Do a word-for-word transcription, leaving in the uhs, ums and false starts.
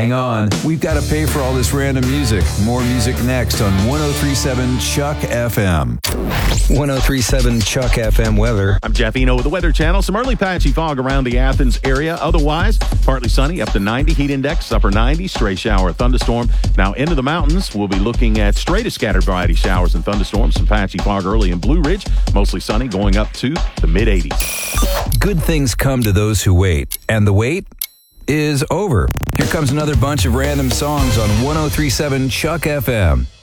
Hang on, we've got to pay for all this random music. More music next on one oh three point seven Chuck F M. one oh three point seven Chuck F M weather. I'm Jeff Eno with the Weather Channel. Some early patchy fog around the Athens area. Otherwise, partly sunny, up to ninety. Heat index, upper ninety. Stray shower, thunderstorm. Now into the mountains, we'll be looking at straight to scattered variety showers and thunderstorms. Some patchy fog early in Blue Ridge. Mostly sunny, going up to the mid eighties. Good things come to those who wait. And the wait is over. Here comes another bunch of random songs on one oh three point seven Chuck F M.